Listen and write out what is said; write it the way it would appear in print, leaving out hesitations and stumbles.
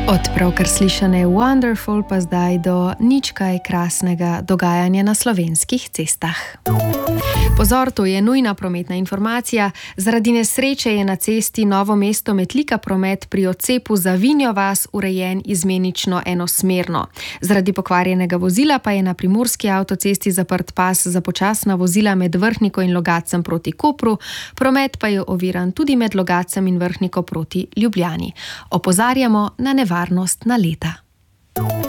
Od pravkar slišane Wonderful pa zdaj do nič kaj krasnega dogajanja na slovenskih cestah. Pozor, to je nujna prometna informacija. Zaradi nesreče je na cesti Novo Mesto-Metlika promet pri odcepu za Vinjo vas urejen izmenično enosmerno. Zaradi pokvarjenega vozila pa je na primorski avtocesti zaprt pas za počasna vozila med Vrhniko in Logatcem proti Kopru, promet pa je oviran tudi med Logatcem in Vrhniko proti Ljubljani. Opozarjamo na nevarnost naleta.